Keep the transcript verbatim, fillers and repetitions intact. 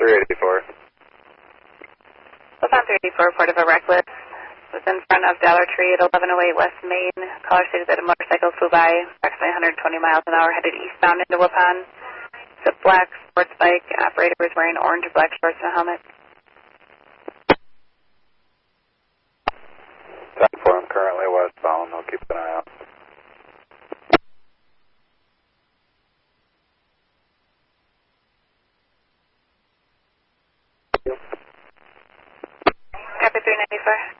three eighty-four. Luzon three eighty-four, report of a reckless. Was in front of Dollar Tree at eleven oh eight West Main. Caller stated that a motorcycle flew by approximately one hundred twenty miles an hour headed eastbound into Waupun. It's a black sports bike. Operator was wearing orange or black shorts and a helmet. ten four, I'm currently westbound. I'll keep an eye out. Copy three ninety-four.